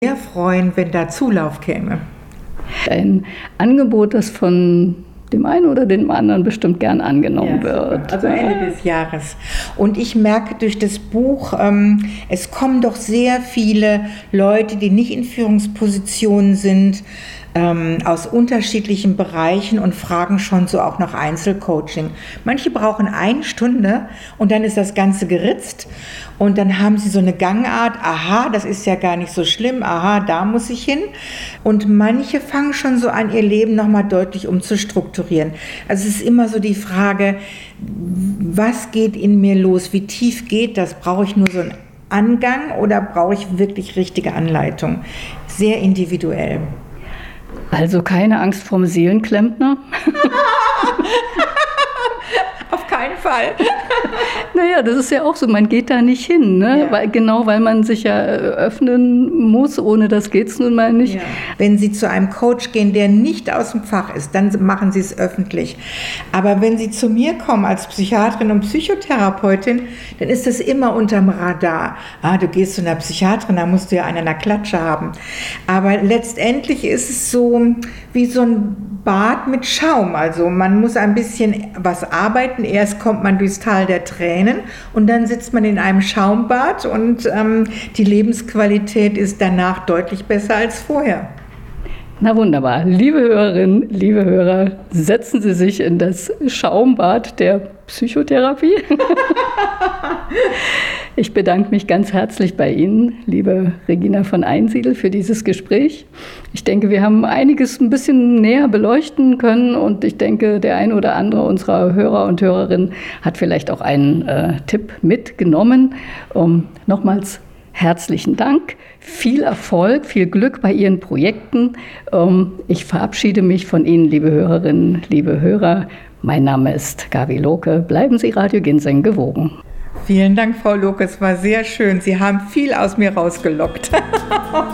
Sehr freuen, wenn da Zulauf käme. Ein Angebot, das von dem einen oder dem anderen bestimmt gern angenommen wird. Also Ende des Jahres. Und ich merke durch das Buch, es kommen doch sehr viele Leute, die nicht in Führungspositionen sind, aus unterschiedlichen Bereichen und fragen schon so auch nach Einzelcoaching. Manche brauchen 1 Stunde und dann ist das Ganze geritzt und dann haben sie so eine Gangart, aha, das ist ja gar nicht so schlimm, aha, da muss ich hin. Und manche fangen schon so an, ihr Leben nochmal deutlich umzustrukturieren. Also es ist immer so die Frage, was geht in mir los, wie tief geht das, brauche ich nur so einen Angang oder brauche ich wirklich richtige Anleitung? Sehr individuell. Also keine Angst vorm Seelenklempner? Auf keinen Fall. Naja, das ist ja auch so, man geht da nicht hin, ne? Ja. Weil man sich ja öffnen muss, ohne das geht's nun mal nicht. Ja. Wenn Sie zu einem Coach gehen, der nicht aus dem Fach ist, dann machen Sie es öffentlich. Aber wenn Sie zu mir kommen als Psychiaterin und Psychotherapeutin, dann ist das immer unterm Radar. Ah, du gehst zu einer Psychiaterin, da musst du ja einen an der Klatsche haben. Aber letztendlich ist es so wie so ein Bad mit Schaum. Also man muss ein bisschen was arbeiten. Erst kommt man durchs Tal der Tränen und dann sitzt man in einem Schaumbad und die Lebensqualität ist danach deutlich besser als vorher. Na wunderbar. Liebe Hörerinnen, liebe Hörer, setzen Sie sich in das Schaumbad der Psychotherapie. Ich bedanke mich ganz herzlich bei Ihnen, liebe Regina von Einsiedel, für dieses Gespräch. Ich denke, wir haben einiges ein bisschen näher beleuchten können und ich denke, der ein oder andere unserer Hörer und Hörerinnen hat vielleicht auch einen Tipp mitgenommen. Nochmals herzlichen Dank, viel Erfolg, viel Glück bei Ihren Projekten. Ich verabschiede mich von Ihnen, liebe Hörerinnen, liebe Hörer. Mein Name ist Gabi Lohke. Bleiben Sie Radio Ginseng gewogen. Vielen Dank, Frau Lohke. Es war sehr schön. Sie haben viel aus mir rausgelockt.